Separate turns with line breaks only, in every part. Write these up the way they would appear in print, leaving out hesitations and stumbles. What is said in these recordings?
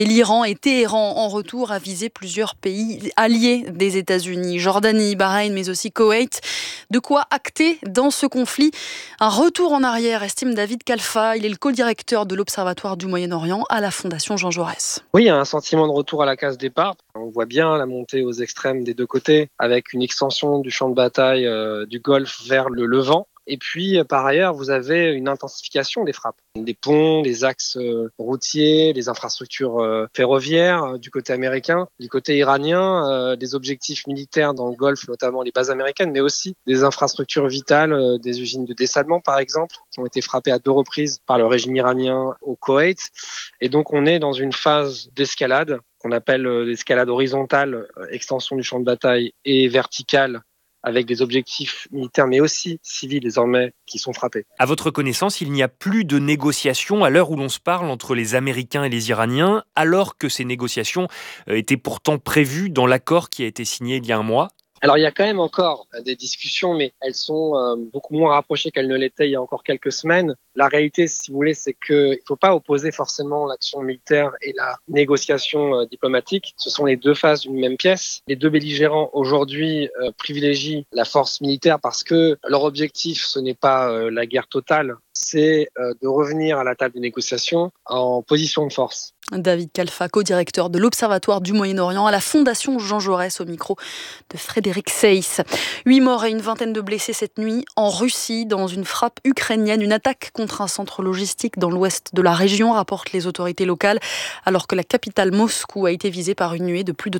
Et l'Iran et Téhéran en retour a visé plusieurs pays alliés des États-Unis, Jordanie, Bahreïn, mais aussi Koweït. De quoi acter dans ce conflit un retour en arrière, estime David Khalfa. Il est le co-directeur de l'Observatoire du Moyen-Orient à la Fondation Jean Jaurès.
Oui, il y a un sentiment de retour à la case départ. On voit bien la montée aux extrêmes des deux côtés, avec une extension du champ de bataille du Golfe vers le Levant. Et puis, par ailleurs, vous avez une intensification des frappes. Des ponts, des axes routiers, des infrastructures ferroviaires du côté américain. Du côté iranien, des objectifs militaires dans le Golfe, notamment les bases américaines, mais aussi des infrastructures vitales, des usines de dessalement, par exemple, qui ont été frappées à 2 reprises par le régime iranien au Koweït. Et donc, on est dans une phase d'escalade qu'on appelle l'escalade horizontale, extension du champ de bataille, et verticale, avec des objectifs militaires mais aussi civils désormais qui sont frappés.
À votre connaissance, il n'y a plus de négociations à l'heure où l'on se parle entre les Américains et les Iraniens, alors que ces négociations étaient pourtant prévues dans l'accord qui a été signé il y a un mois.
Alors il y a quand même encore des discussions, mais elles sont beaucoup moins rapprochées qu'elles ne l'étaient il y a encore quelques semaines. La réalité, si vous voulez, c'est qu'il ne faut pas opposer forcément l'action militaire et la négociation diplomatique. Ce sont les deux faces d'une même pièce. Les deux belligérants aujourd'hui privilégient la force militaire parce que leur objectif, ce n'est pas la guerre totale, c'est de revenir à la table des négociations en position de force.
David Khalfa, co-directeur de l'Observatoire du Moyen-Orient à la Fondation Jean Jaurès, au micro de Frédéric Seyss. 8 morts et une vingtaine de blessés cette nuit en Russie dans une frappe ukrainienne. Une attaque contre un centre logistique dans l'ouest de la région, rapportent les autorités locales, alors que la capitale Moscou a été visée par une nuée de plus de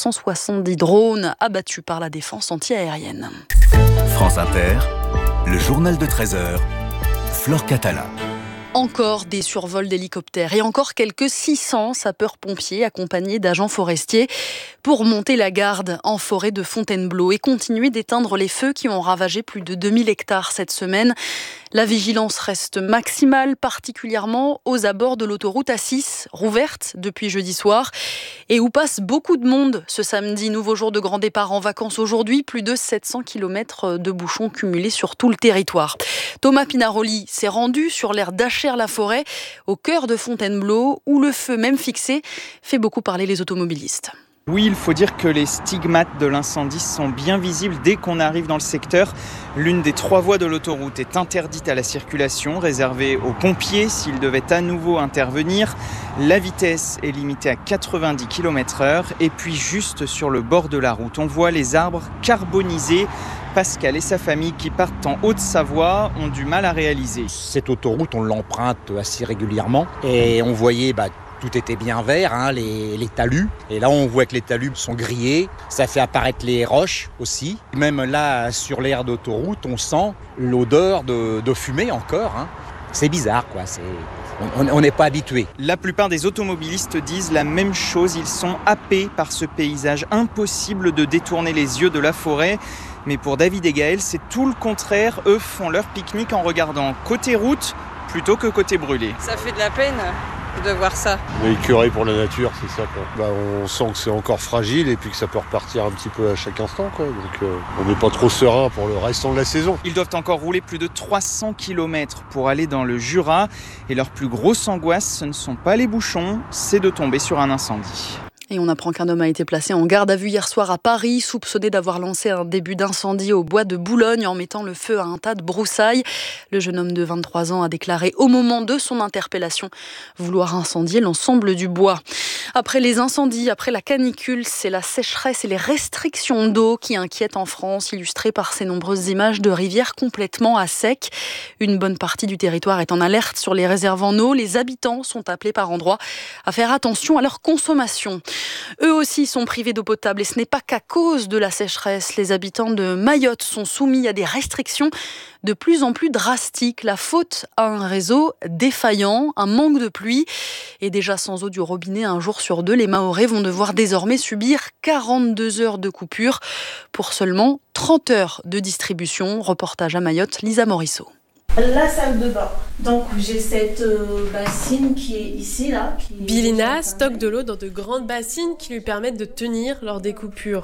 370 drones abattus par la défense anti-aérienne.
France Inter, le journal de 13h, Flore Catala.
Encore des survols d'hélicoptères et encore quelques 600 sapeurs-pompiers accompagnés d'agents forestiers pour monter la garde en forêt de Fontainebleau et continuer d'éteindre les feux qui ont ravagé plus de 2000 hectares cette semaine. La vigilance reste maximale, particulièrement aux abords de l'autoroute A6, rouverte depuis jeudi soir, et où passe beaucoup de monde ce samedi. Nouveau jour de grand départ en vacances aujourd'hui, plus de 700 km de bouchons cumulés sur tout le territoire. Thomas Pinaroli s'est rendu sur l'aire d'Achères-la-Forêt, au cœur de Fontainebleau, où le feu, même fixé, fait beaucoup parler les automobilistes.
Oui, il faut dire que les stigmates de l'incendie sont bien visibles dès qu'on arrive dans le secteur. L'une des 3 voies de l'autoroute est interdite à la circulation, réservée aux pompiers s'ils devaient à nouveau intervenir. La vitesse est limitée à 90 km/h. Et puis juste sur le bord de la route, on voit les arbres carbonisés. Pascal et sa famille qui partent en Haute-Savoie ont du mal à réaliser.
Cette autoroute, on l'emprunte assez régulièrement et on voyait tout était bien vert, les talus. Et là, on voit que les talus sont grillés. Ça fait apparaître les roches aussi. Même là, sur l'aire d'autoroute, on sent l'odeur de fumée encore. C'est bizarre, quoi. On n'est pas habitué.
La plupart des automobilistes disent la même chose. Ils sont happés par ce paysage. Impossible de détourner les yeux de la forêt. Mais pour David et Gaël, c'est tout le contraire. Eux font leur pique-nique en regardant côté route plutôt que côté brûlé.
Ça fait de la peine de voir ça.
On est écœuré pour la nature, c'est ça, quoi. On sent que c'est encore fragile et puis que ça peut repartir un petit peu à chaque instant, quoi. Donc on n'est pas trop serein pour le restant de la saison.
Ils doivent encore rouler plus de 300 km pour aller dans le Jura. Et leur plus grosse angoisse, ce ne sont pas les bouchons, c'est de tomber sur un incendie.
Et on apprend qu'un homme a été placé en garde à vue hier soir à Paris, soupçonné d'avoir lancé un début d'incendie au bois de Boulogne en mettant le feu à un tas de broussailles. Le jeune homme de 23 ans a déclaré au moment de son interpellation vouloir incendier l'ensemble du bois. Après les incendies, après la canicule, c'est la sécheresse et les restrictions d'eau qui inquiètent en France, illustrées par ces nombreuses images de rivières complètement à sec. Une bonne partie du territoire est en alerte sur les réserves en eau. Les habitants sont appelés par endroits à faire attention à leur consommation. Eux aussi sont privés d'eau potable et ce n'est pas qu'à cause de la sécheresse. Les habitants de Mayotte sont soumis à des restrictions de plus en plus drastiques. La faute à un réseau défaillant, un manque de pluie. Et déjà sans eau du robinet un jour sur 2, les Mahorais vont devoir désormais subir 42 heures de coupure pour seulement 30 heures de distribution. Reportage à Mayotte, Lisa Morisseau.
La salle de bain. Donc j'ai cette bassine qui est ici là.
Bilina stocke de l'eau dans de grandes bassines qui lui permettent de tenir lors des coupures.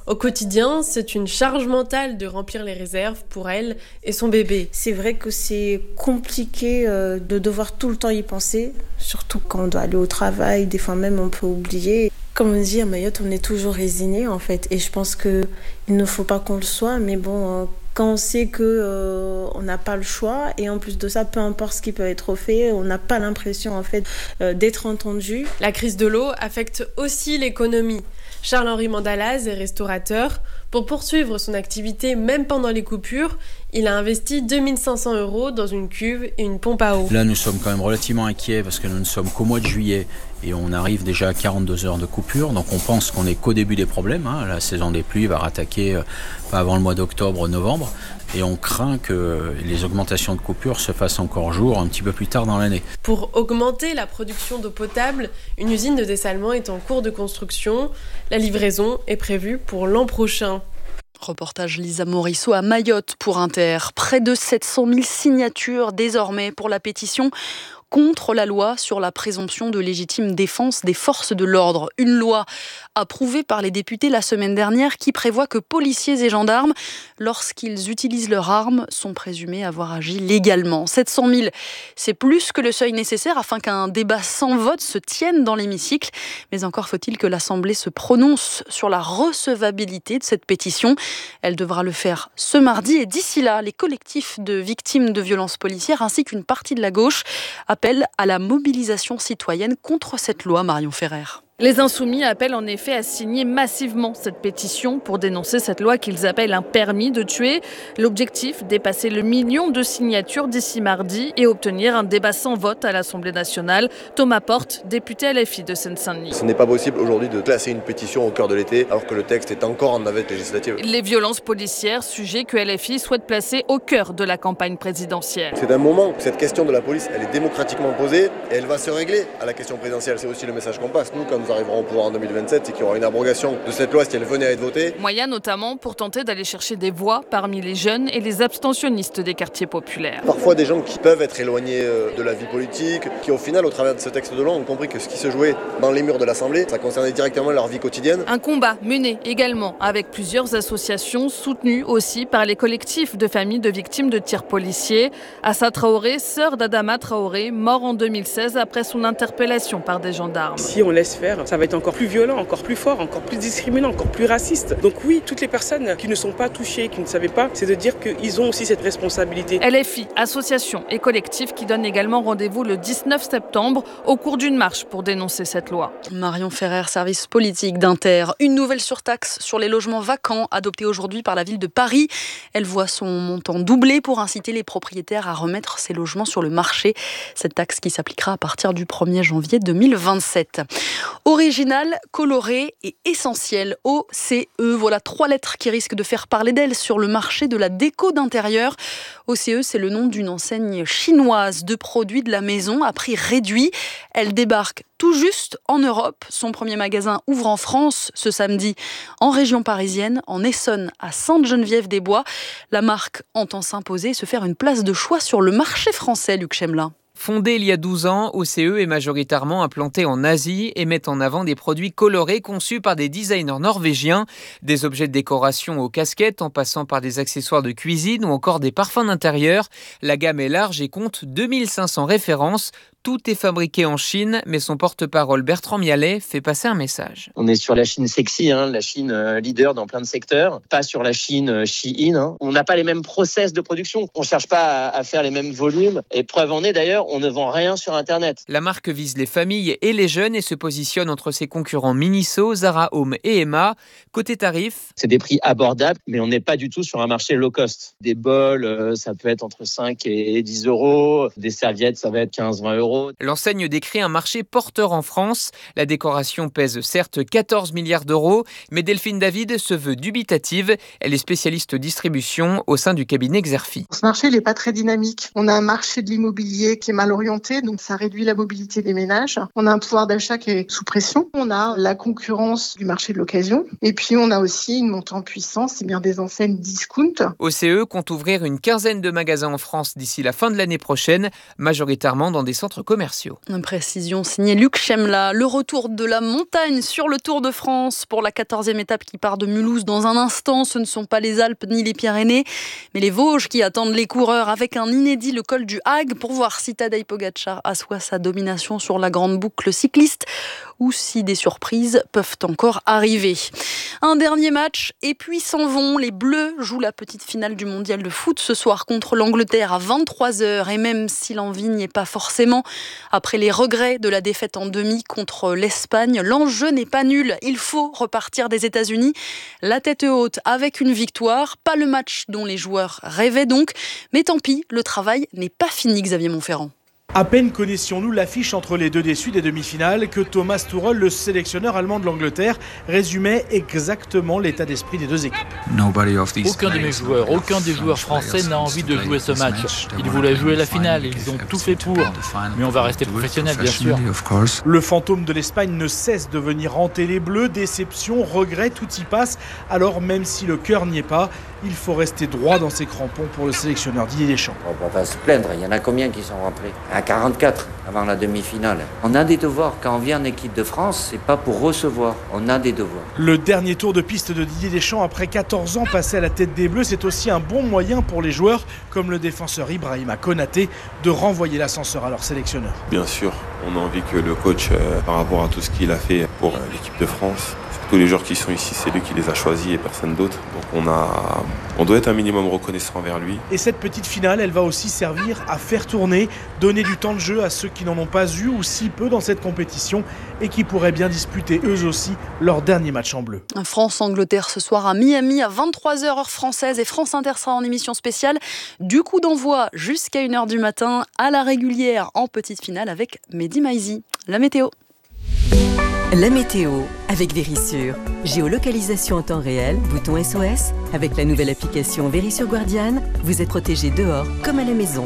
Au quotidien, c'est une charge mentale de remplir les réserves pour elle et son bébé.
C'est vrai que c'est compliqué de devoir tout le temps y penser, surtout quand on doit aller au travail, des fois même on peut oublier. Comme on dit, à Mayotte, on est toujours résigné en fait, et je pense qu'il ne faut pas qu'on le soit, mais bon, quand on sait qu'on n'a pas le choix, et en plus de ça, peu importe ce qui peut être fait, on n'a pas l'impression en fait d'être entendu.
La crise de l'eau affecte aussi l'économie. Charles-Henri Mandalaz est restaurateur. Pour poursuivre son activité, même pendant les coupures, il a investi 2 500 € dans une cuve et une pompe à eau.
Là, nous sommes quand même relativement inquiets parce que nous ne sommes qu'au mois de juillet et on arrive déjà à 42 heures de coupure. Donc on pense qu'on n'est qu'au début des problèmes. La saison des pluies va rattaquer pas avant le mois d'octobre, novembre. Et on craint que les augmentations de coupures se fassent encore jour un petit peu plus tard dans l'année.
Pour augmenter la production d'eau potable, une usine de dessalement est en cours de construction. La livraison est prévue pour l'an prochain.
Reportage Lisa Morisseau à Mayotte pour Inter. Près de 700 000 signatures désormais pour la pétition contre la loi sur la présomption de légitime défense des forces de l'ordre. Une loi approuvée par les députés la semaine dernière qui prévoit que policiers et gendarmes, lorsqu'ils utilisent leurs armes, sont présumés avoir agi légalement. 700 000, c'est plus que le seuil nécessaire afin qu'un débat sans vote se tienne dans l'hémicycle. Mais encore faut-il que l'Assemblée se prononce sur la recevabilité de cette pétition. Elle devra le faire ce mardi et d'ici là, les collectifs de victimes de violences policières ainsi qu'une partie de la gauche appelle à la mobilisation citoyenne contre cette loi, Marion Ferrer.
Les Insoumis appellent en effet à signer massivement cette pétition pour dénoncer cette loi qu'ils appellent un permis de tuer. L'objectif, dépasser le 1 million de signatures d'ici mardi et obtenir un débat sans vote à l'Assemblée nationale. Thomas Porte, député LFI de Seine-Saint-Denis.
Ce n'est pas possible aujourd'hui de classer une pétition au cœur de l'été alors que le texte est encore en navette législative.
Les violences policières, sujet que LFI souhaite placer au cœur de la campagne présidentielle.
C'est un moment, cette question de la police, elle est démocratiquement posée et elle va se régler à la question présidentielle. C'est aussi le message qu'on passe. Nous, quand nous arriverons au pouvoir en 2027, c'est qu'il y aura une abrogation de cette loi si elle venait à être votée.
Moyen notamment pour tenter d'aller chercher des voix parmi les jeunes et les abstentionnistes des quartiers populaires.
Parfois des gens qui peuvent être éloignés de la vie politique, qui au final, au travers de ce texte de loi, ont compris que ce qui se jouait dans les murs de l'Assemblée, ça concernait directement leur vie quotidienne.
Un combat mené également avec plusieurs associations soutenues aussi par les collectifs de familles de victimes de tirs policiers. Assa Traoré, sœur d'Adama Traoré, mort en 2016 après son interpellation par des gendarmes.
Si on laisse faire, ça va être encore plus violent, encore plus fort, encore plus discriminant, encore plus raciste. Donc oui, toutes les personnes qui ne sont pas touchées, qui ne savaient pas, c'est de dire qu'ils ont aussi cette responsabilité.
LFI, association et collectif qui donnent également rendez-vous le 19 septembre au cours d'une marche pour dénoncer cette loi.
Marion Ferrer, service politique d'Inter. Une nouvelle surtaxe sur les logements vacants adoptée aujourd'hui par la ville de Paris. Elle voit son montant doubler pour inciter les propriétaires à remettre ces logements sur le marché. Cette taxe qui s'appliquera à partir du 1er janvier 2027. Original, coloré et essentiel. OCE, voilà 3 lettres qui risquent de faire parler d'elle sur le marché de la déco d'intérieur. OCE, c'est le nom d'une enseigne chinoise de produits de la maison à prix réduit. Elle débarque tout juste en Europe. Son premier magasin ouvre en France ce samedi en région parisienne, en Essonne, à Sainte-Geneviève-des-Bois. La marque entend s'imposer et se faire une place de choix sur le marché français, Luc Chemelin.
Fondée il y a 12 ans, OCE est majoritairement implantée en Asie et met en avant des produits colorés conçus par des designers norvégiens, des objets de décoration aux casquettes en passant par des accessoires de cuisine ou encore des parfums d'intérieur. La gamme est large et compte 2500 références. Tout est fabriqué en Chine, mais son porte-parole Bertrand Mialet fait passer un message.
On est sur la Chine sexy, la Chine leader dans plein de secteurs, pas sur la Chine Shein. On n'a pas les mêmes process de production, on ne cherche pas à faire les mêmes volumes. Et preuve en est d'ailleurs, on ne vend rien sur Internet.
La marque vise les familles et les jeunes et se positionne entre ses concurrents Miniso, Zara Home et Emma. Côté tarif,
c'est des prix abordables, mais on n'est pas du tout sur un marché low cost. Des bols, ça peut être entre 5 et 10 euros. Des serviettes, ça va être 15-20 euros.
L'enseigne décrit un marché porteur en France. La décoration pèse certes 14 milliards d'euros, mais Delphine David se veut dubitative. Elle est spécialiste distribution au sein du cabinet Xerfi.
Ce marché n'est pas très dynamique. On a un marché de l'immobilier qui est mal orienté, donc ça réduit la mobilité des ménages. On a un pouvoir d'achat qui est sous pression. On a la concurrence du marché de l'occasion. Et puis on a aussi une montée en puissance, c'est bien des enseignes discount.
OCE compte ouvrir une quinzaine de magasins en France d'ici la fin de l'année prochaine, majoritairement dans des centres centres commerciaux.
Une précision signée Luc Chemla. Le retour de la montagne sur le Tour de France pour la 14e étape qui part de Mulhouse dans un instant. Ce ne sont pas les Alpes ni les Pyrénées, mais les Vosges qui attendent les coureurs avec un inédit, le col du Hague, pour voir si Tadej Pogačar assoit sa domination sur la grande boucle cycliste ou si des surprises peuvent encore arriver. Un dernier match et puis s'en vont. Les Bleus jouent la petite finale du mondial de foot ce soir contre l'Angleterre à 23h. Et même si l'envie n'y est pas forcément, après les regrets de la défaite en demi contre l'Espagne, l'enjeu n'est pas nul. Il faut repartir des États-Unis la tête haute avec une victoire. Pas le match dont les joueurs rêvaient donc. Mais tant pis, le travail n'est pas fini, Xavier Montferrand.
À peine connaissions-nous l'affiche entre les deux déçus des demi-finales que Thomas Tuchel, le sélectionneur allemand de l'Angleterre, résumait exactement l'état d'esprit des deux équipes.
Aucun de mes joueurs, aucun des joueurs français n'a envie de jouer ce match. Ils voulaient jouer la finale, ils ont tout fait pour. Mais on va rester professionnels, bien sûr.
Le fantôme de l'Espagne ne cesse de venir hanter les Bleus. Déception, regret, tout y passe. Alors même si le cœur n'y est pas, il faut rester droit dans ses crampons pour le sélectionneur Didier Deschamps.
On va pas se plaindre, il y en a combien qui sont rentrés ? À 44 avant la demi-finale. On a des devoirs. Quand on vient en équipe de France, c'est pas pour recevoir. On a des devoirs.
Le dernier tour de piste de Didier Deschamps après 14 ans passé à la tête des Bleus, c'est aussi un bon moyen pour les joueurs, comme le défenseur Ibrahima Konaté, de renvoyer l'ascenseur à leur sélectionneur.
Bien sûr, on a envie que le coach, par rapport à tout ce qu'il a fait pour l'équipe de France, tous les joueurs qui sont ici, c'est lui qui les a choisis et personne d'autre. Donc on doit être un minimum reconnaissant envers lui.
Et cette petite finale, elle va aussi servir à faire tourner, donner du temps de jeu à ceux qui n'en ont pas eu ou si peu dans cette compétition et qui pourraient bien disputer eux aussi leur dernier match en bleu.
France-Angleterre ce soir à Miami à 23h heure française et France Inter sera en émission spéciale du coup d'envoi jusqu'à 1h du matin à la régulière en petite finale avec Mehdi Maizi. La météo.
La météo avec Verisure. Géolocalisation en temps réel, bouton SOS. Avec la nouvelle application Verisure Guardian, vous êtes protégé dehors comme à la maison.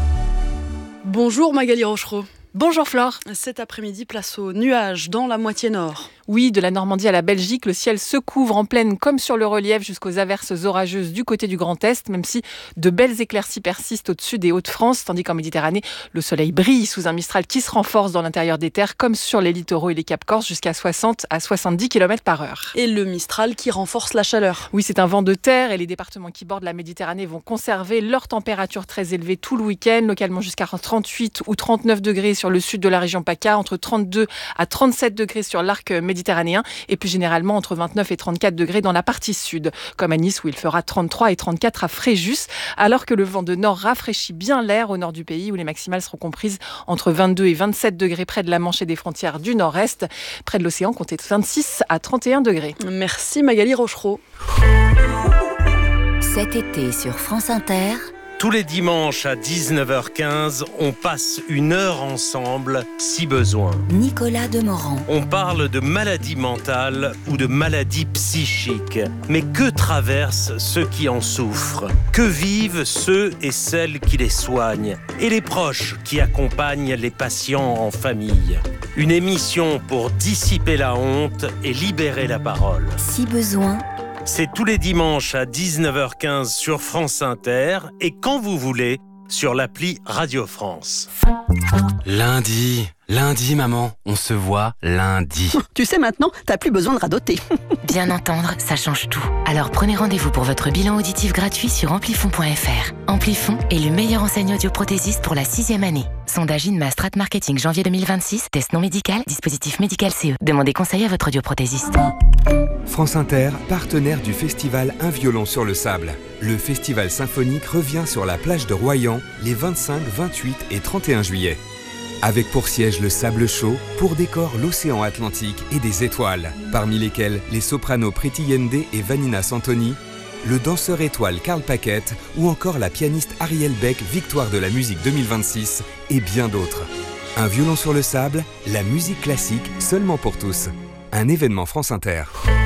Bonjour Magali Rochereau.
Bonjour Flore.
Cet après-midi, place aux nuages dans la moitié nord.
Oui, de la Normandie à la Belgique, le ciel se couvre en pleine comme sur le relief jusqu'aux averses orageuses du côté du Grand Est, même si de belles éclaircies persistent au-dessus des Hauts-de-France, tandis qu'en Méditerranée, le soleil brille sous un Mistral qui se renforce dans l'intérieur des terres, comme sur les littoraux et les Cap Corse, jusqu'à 60 à 70 km/h.
Et le Mistral qui renforce la chaleur.
Oui, c'est un vent de terre et les départements qui bordent la Méditerranée vont conserver leur température très élevée tout le week-end, localement jusqu'à 38 ou 39 degrés sur le sud de la région PACA, entre 32 à 37 degrés sur l'arc méditerranéen et plus généralement entre 29 et 34 degrés dans la partie sud, comme à Nice où il fera 33 et 34 à Fréjus, alors que le vent de nord rafraîchit bien l'air au nord du pays où les maximales seront comprises entre 22 et 27 degrés près de la Manche et des frontières du nord-est. Près de l'océan, comptez 26 à 31 degrés.
Merci Magali Rochereau.
Cet été sur France Inter...
Tous les dimanches à 19h15, on passe une heure ensemble, si besoin.
Nicolas Demorand.
On parle de maladies mentales ou de maladies psychiques. Mais que traversent ceux qui en souffrent ? Que vivent ceux et celles qui les soignent ? Et les proches qui accompagnent les patients en famille ? Une émission pour dissiper la honte et libérer la parole.
Si besoin...
C'est tous les dimanches à 19h15 sur France Inter et quand vous voulez sur l'appli Radio France.
Lundi, maman, on se voit lundi.
Tu sais maintenant, t'as plus besoin de radoter.
Bien entendre, ça change tout. Alors prenez rendez-vous pour votre bilan auditif gratuit sur amplifon.fr. Amplifon est le meilleur enseigne audioprothésiste pour la 6e année. Sondage INMA Strat Marketing janvier 2026, test non médical, dispositif médical CE. Demandez conseil à votre audioprothésiste.
France Inter, partenaire du festival Un violon sur le sable. Le festival symphonique revient sur la plage de Royan les 25, 28 et 31 juillet. Avec pour siège le sable chaud, pour décor l'océan Atlantique et des étoiles, parmi lesquelles les sopranos Priti Yende et Vanina Santoni, le danseur étoile Karl Paquette ou encore la pianiste Ariel Beck, victoire de la musique 2026 et bien d'autres. Un violon sur le sable, la musique classique seulement pour tous. Un événement France Inter.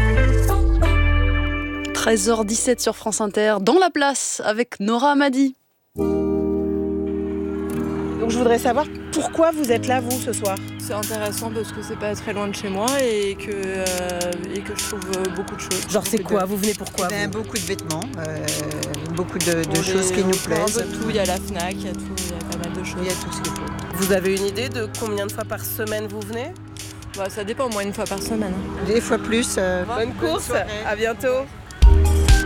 13h17 sur France Inter, dans la place avec Nora Hamadi.
Donc je voudrais savoir pourquoi vous êtes là, vous, ce soir.
C'est intéressant parce que c'est pas très loin de chez moi et que je trouve beaucoup de choses.
Genre c'est quoi ? Vous venez pourquoi ?
Beaucoup de vêtements, beaucoup de choses qui nous plaisent.
Un peu de tout, il y a la Fnac, il y a tout, il y a pas mal de
de choses.
Il y a tout ce qu'il faut.
Vous avez une idée de combien de fois par semaine vous venez ?
Ça dépend, au moins une fois par semaine. Des fois plus.
Bonne course, à bientôt.